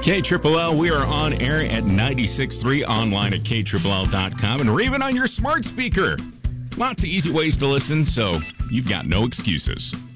KLL, we are on air at 96.3, online at KLL.com, and we're even on your smart speaker. Lots of easy ways to listen, so you've got no excuses.